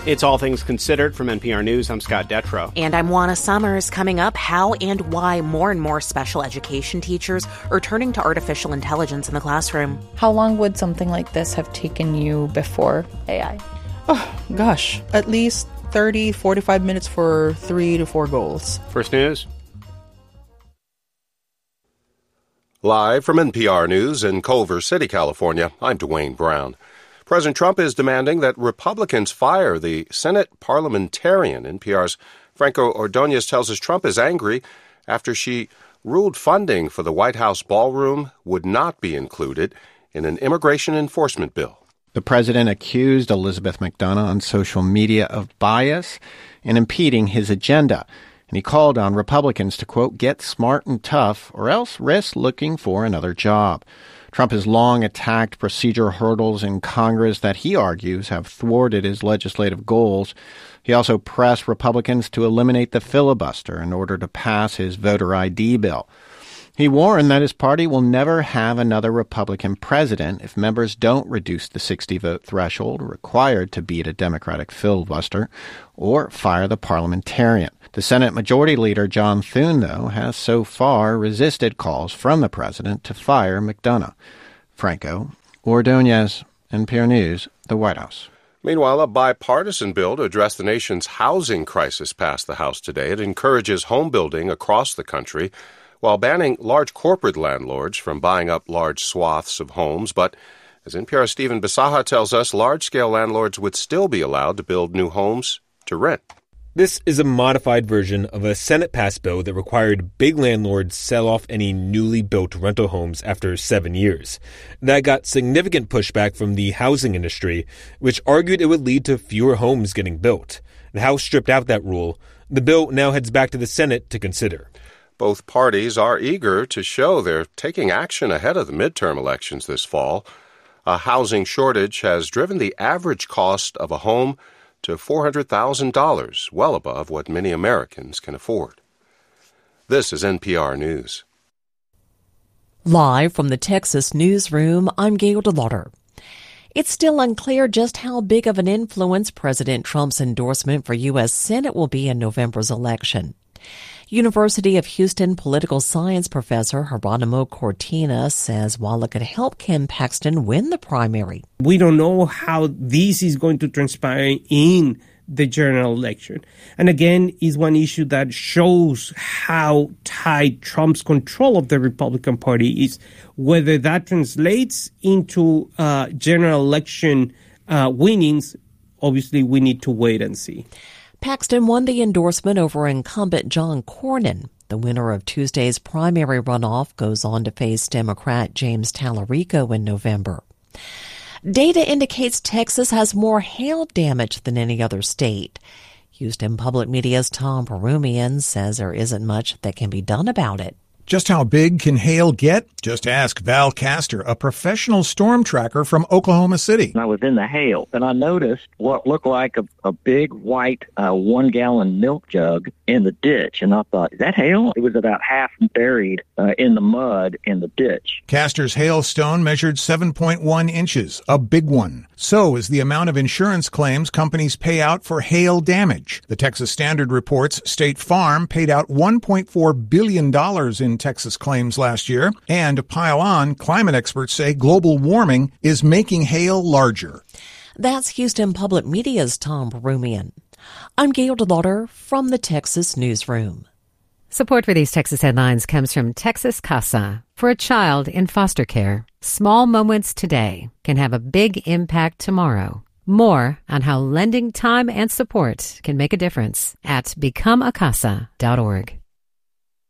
It's All Things Considered from NPR News. I'm Scott Detrow. And I'm Juana Summers. Coming up, how and why more and more special education teachers are turning to artificial intelligence in the classroom. How long would something like this have taken you before AI? Oh, gosh, at least 30, 45 minutes for 3 to 4 goals. First News. Live from NPR News in Culver City, California, I'm Dwayne Brown. President Trump is demanding that Republicans fire the Senate parliamentarian. NPR's Franco Ordonez tells us Trump is angry after she ruled funding for the White House ballroom would not be included in an immigration enforcement bill. The president accused Elizabeth McDonough on social media of bias and impeding his agenda. And he called on Republicans to, quote, get smart and tough or else risk looking for another job. Trump has long attacked procedural hurdles in Congress that he argues have thwarted his legislative goals. He also pressed Republicans to eliminate the filibuster in order to pass his voter ID bill. He warned that his party will never have another Republican president if members don't reduce the 60-vote threshold required to beat a Democratic filibuster or fire the parliamentarian. The Senate Majority Leader John Thune, though, has so far resisted calls from the president to fire McDonough. Franco Ordonez, NPR News, the White House. Meanwhile, a bipartisan bill to address the nation's housing crisis passed the House today. It encourages home building across the country while banning large corporate landlords from buying up large swaths of homes. But as NPR's Stephen Bisaha tells us, large-scale landlords would still be allowed to build new homes to rent. This is a modified version of a Senate-passed bill that required big landlords sell off any newly built rental homes after 7 years. That got significant pushback from the housing industry, which argued it would lead to fewer homes getting built. The House stripped out that rule. The bill now heads back to the Senate to consider. Both parties are eager to show they're taking action ahead of the midterm elections this fall. A housing shortage has driven the average cost of a home to $400,000, well above what many Americans can afford. This is NPR News. Live from the Texas newsroom, I'm Gail DeLauder. It's still unclear just how big of an influence President Trump's endorsement for U.S. Senate will be in November's election. University of Houston political science professor Geronimo Cortina says while it could help Ken Paxton win the primary, we don't know how this is going to transpire in the general election. And again, is one issue that shows how tight Trump's control of the Republican Party is. Whether that translates into general election winnings, obviously we need to wait and see. Paxton won the endorsement over incumbent John Cornyn. The winner of Tuesday's primary runoff goes on to face Democrat James Tallarico in November. Data indicates Texas has more hail damage than any other state. Houston Public Media's Tom Perumian says there isn't much that can be done about it. Just how big can hail get? Just ask Val Castor, a professional storm tracker from Oklahoma City. I was in the hail, and I noticed what looked like a big white 1-gallon milk jug in the ditch. And I thought, is that hail? It was about half buried in the mud in the ditch. Castor's hailstone measured 7.1 inches, a big one. So is the amount of insurance claims companies pay out for hail damage. The Texas Standard reports State Farm paid out $1.4 billion in Texas claims last year. And to pile on, climate experts say global warming is making hail larger. That's Houston Public Media's Tom Perumian. I'm Gail DeLauder from the Texas Newsroom. Support for these Texas headlines comes from Texas Casa. For a child in foster care, small moments today can have a big impact tomorrow. More on how lending time and support can make a difference at becomeacasa.org.